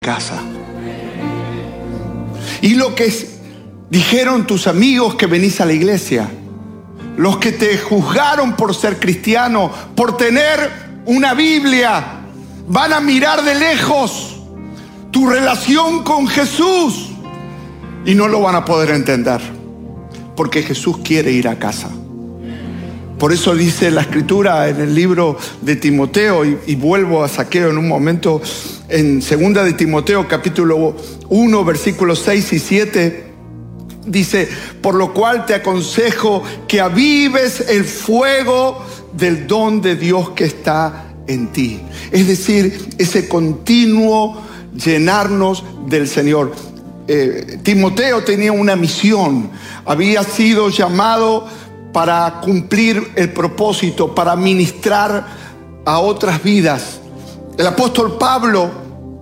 casa. Y lo que dijeron tus amigos que venís a la iglesia, los que te juzgaron por ser cristiano, por tener una Biblia, van a mirar de lejos tu relación con Jesús y no lo van a poder entender, porque Jesús quiere ir a casa. Por eso dice la Escritura en el libro de Timoteo, y vuelvo a Zaqueo en un momento, en 2 de Timoteo capítulo 1 versículos 6 y 7, dice: por lo cual te aconsejo que avives el fuego del don de Dios que está en ti. Es decir, ese continuo llenarnos del Señor. Timoteo tenía una misión, había sido llamado para cumplir el propósito, para ministrar a otras vidas. El apóstol Pablo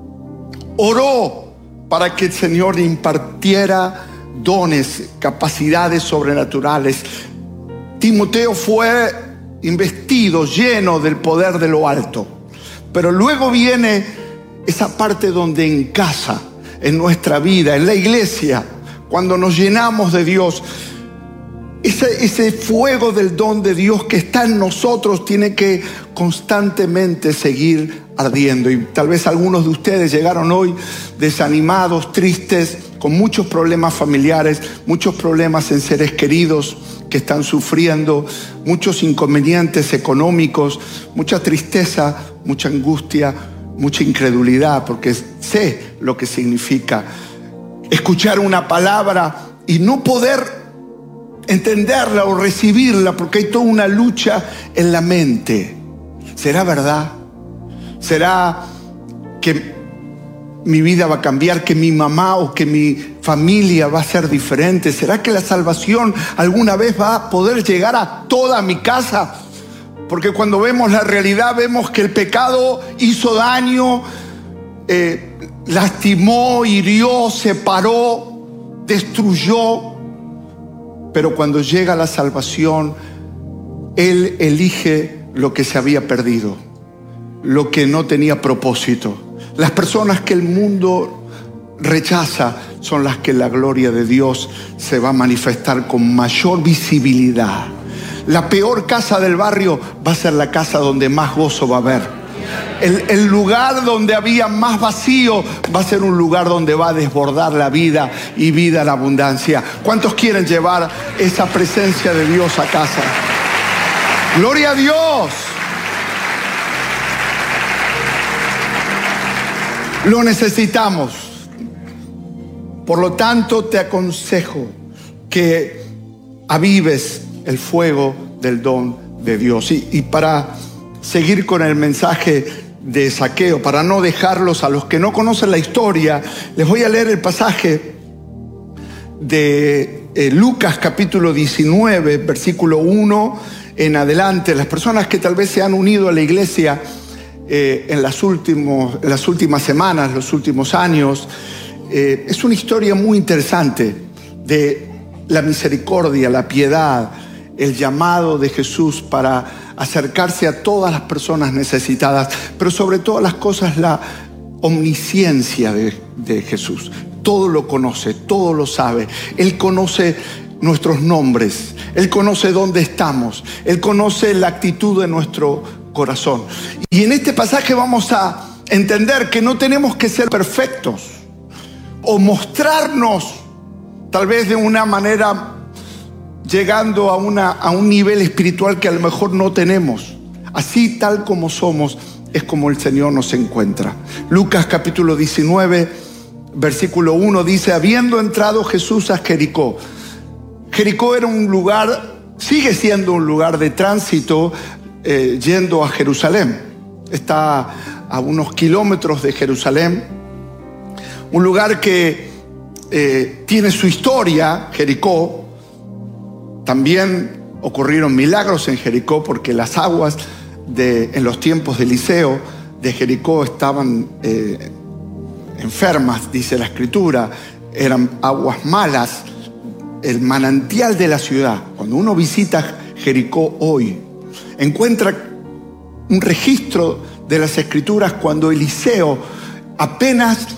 oró para que el Señor le impartiera dones, capacidades sobrenaturales. Timoteo fue investido, lleno del poder de lo alto. Pero luego viene esa parte donde en casa, en nuestra vida, en la iglesia, cuando nos llenamos de Dios, ese fuego del don de Dios que está en nosotros tiene que constantemente seguir ardiendo. Y tal vez algunos de ustedes llegaron hoy desanimados, tristes, con muchos problemas familiares, muchos problemas en seres queridos que están sufriendo, muchos inconvenientes económicos, mucha tristeza, mucha angustia, mucha incredulidad, porque sé lo que significa escuchar una palabra y no poder entenderla o recibirla, porque hay toda una lucha en la mente. ¿Será verdad? ¿Será que mi vida va a cambiar? ¿Que mi mamá o que mi familia va a ser diferente? ¿Será que la salvación alguna vez va a poder llegar a toda mi casa? Porque cuando vemos la realidad, vemos que el pecado hizo daño, lastimó, hirió, separó, destruyó. Pero cuando llega la salvación, Él elige lo que se había perdido, lo que no tenía propósito. Las personas que el mundo rechaza son las que la gloria de Dios se va a manifestar con mayor visibilidad. La peor casa del barrio va a ser la casa donde más gozo va a haber. El lugar donde había más vacío va a ser un lugar donde va a desbordar la vida y vida en abundancia. ¿Cuántos quieren llevar esa presencia de Dios a casa? ¡Gloria a Dios! Lo necesitamos. Por lo tanto, te aconsejo que avives el fuego del don de Dios. Y para seguir con el mensaje de Zaqueo, para no dejarlos a los que no conocen la historia, les voy a leer el pasaje de Lucas capítulo 19, versículo 1 en adelante. Las personas que tal vez se han unido a la iglesia en las últimas semanas, los últimos años, es una historia muy interesante de la misericordia, la piedad, el llamado de Jesús para acercarse a todas las personas necesitadas, pero sobre todas las cosas la omnisciencia de Jesús. Todo lo conoce, todo lo sabe. Él conoce nuestros nombres, Él conoce dónde estamos, Él conoce la actitud de nuestro corazón. Y en este pasaje vamos a entender que no tenemos que ser perfectos o mostrarnos tal vez de una manera llegando a un nivel espiritual que a lo mejor no tenemos. Así tal como somos es como el Señor nos encuentra. Lucas capítulo 19 versículo 1 dice: habiendo entrado Jesús a Jericó. Jericó era un lugar, sigue siendo un lugar de tránsito yendo a Jerusalén. Está a unos kilómetros de Jerusalén. Un lugar que tiene su historia, Jericó. También ocurrieron milagros en Jericó, porque las aguas en los tiempos de Eliseo de Jericó estaban enfermas, dice la Escritura. Eran aguas malas, el manantial de la ciudad. Cuando uno visita Jericó hoy, encuentra un registro de las Escrituras cuando Eliseo apenas